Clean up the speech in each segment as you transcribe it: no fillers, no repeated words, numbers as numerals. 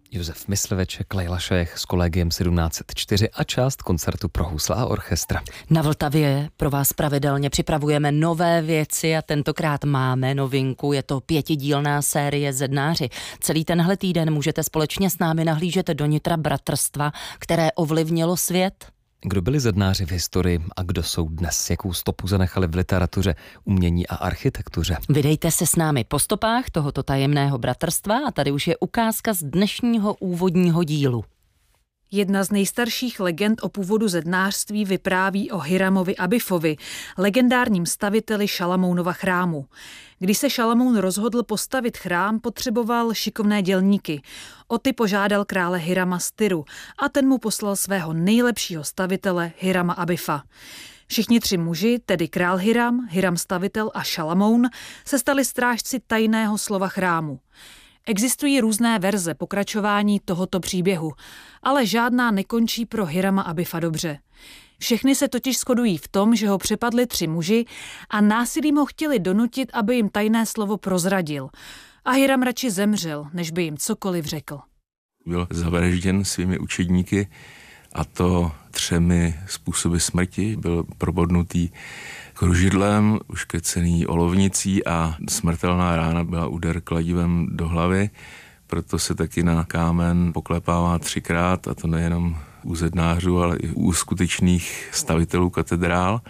Josef Mysliveček, Lejla Šajech s Kolegiem 1704 a část koncertu pro housle a orchestra. Na Vltavě pro vás pravidelně připravujeme nové věci a tentokrát máme novinku. Je to 5dílná série Zednáři. Celý tenhle týden můžete společně s námi nahlížet do nitra bratrstva, které ovlivnilo svět. Kdo byli zednáři v historii a kdo jsou dnes? Jakou stopu zanechali v literatuře, umění a architektuře? Vydejte se s námi po stopách tohoto tajemného bratrstva a tady už je ukázka z dnešního úvodního dílu. Jedna z nejstarších legend o původu zednářství vypráví o Hiramovi Abifovi, legendárním staviteli Šalamounova chrámu. Když se Šalamoun rozhodl postavit chrám, potřeboval šikovné dělníky. O ty požádal krále Hirama z Tyru a ten mu poslal svého nejlepšího stavitele Hirama Abifa. Všichni tři muži, tedy král Hiram, Hiram stavitel a Šalamoun, se stali strážci tajného slova chrámu. Existují různé verze pokračování tohoto příběhu, ale žádná nekončí pro Hirama Abifa dobře. Všechny se totiž shodují v tom, že ho přepadli tři muži a násilím ho chtěli donutit, aby jim tajné slovo prozradil. A Hiram radši zemřel, než by jim cokoliv řekl. Byl zavražděn svými učedníky, a to 3 způsoby smrti. Byl probodnutý kružidlem, uškrcený olovnicí a smrtelná rána byla úder kladivem do hlavy. Proto se taky na kámen poklepává 3krát, a to nejenom u zednářů, ale i u skutečných stavitelů katedrál.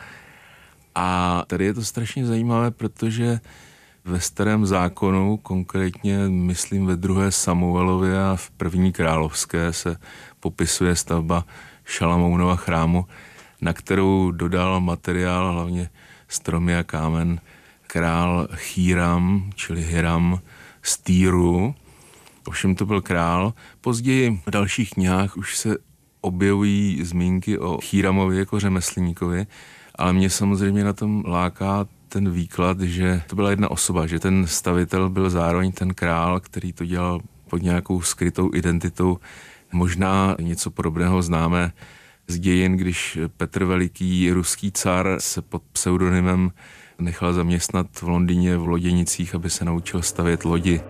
A tady je to strašně zajímavé, protože ve Starém zákonu, konkrétně myslím ve 2. Samuelově a v 1. Královské, se popisuje stavba Šalamounova chrámu, na kterou dodal materiál, hlavně stromy a kámen, král Híram, čili Hiram z Týru. Ovšem to byl král. Později v dalších knihách už se objevují zmínky o Híramovi jako řemeslníkovi, ale mě samozřejmě na tom láká ten výklad, že to byla jedna osoba, že ten stavitel byl zároveň ten král, který to dělal pod nějakou skrytou identitou. Možná něco podobného známe z dějin, když Petr Veliký, ruský car, se pod pseudonymem nechal zaměstnat v Londýně v loděnicích, aby se naučil stavět lodi.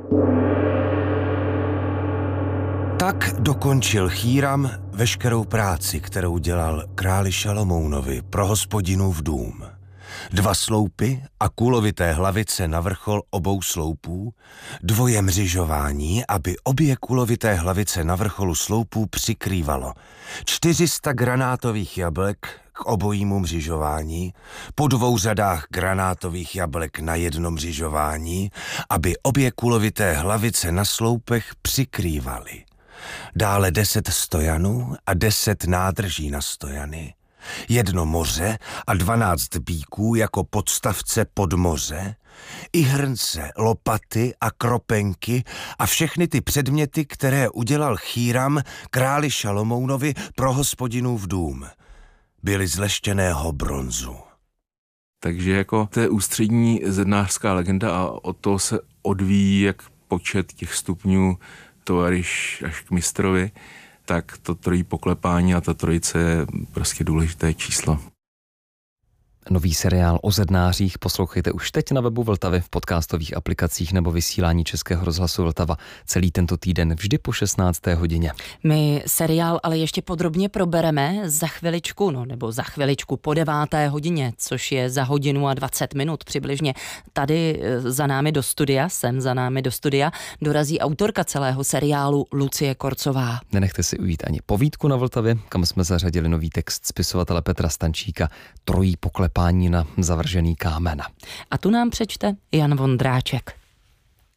Tak dokončil Híram veškerou práci, kterou dělal králi Šalomounovi pro Hospodinův dům. 2 sloupy a kulovité hlavice na vrchol obou sloupů, 2 mřižování, aby obě kulovité hlavice na vrcholu sloupů přikrývalo, 400 granátových jablek k obojímu mřižování, po 2 řadách granátových jablek na jedno mřižování, aby obě kulovité hlavice na sloupech přikrývaly. Dále 10 stojanů a 10 nádrží na stojany, 1 moře a 12 bíků jako podstavce pod moře, i hrnce, lopaty a kropenky a všechny ty předměty, které udělal Híram králi Šalomounovi pro Hospodinův dům. Byly z leštěného bronzu. Takže jako to je ústřední zednářská legenda a od toho se odvíjí, jak počet těch stupňů tovariš až k mistrovi, tak to 3 poklepání a ta trojice je prostě důležité číslo. Nový seriál o zednářích poslouchejte už teď na webu Vltavy, v podcastových aplikacích nebo vysílání Českého rozhlasu Vltava celý tento týden vždy po 16. hodině. My seriál ale ještě podrobně probereme za chviličku po 9. hodině, což je za 1:20 přibližně. Tady za námi do studia dorazí autorka celého seriálu Lucie Korcová. Nenechte si ujít ani povídku na Vltavě, kam jsme zařadili nový text spisovatele Petra Stančíka Trojí poklepání na zavržený kámen. A tu nám přečte Jan Vondráček.